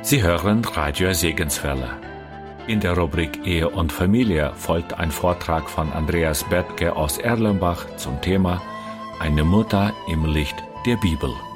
Sie hören Radio Segenswelle. In der Rubrik Ehe und Familie folgt ein Vortrag von Andreas Bethke aus Erlenbach zum Thema Eine Mutter im Licht der Bibel.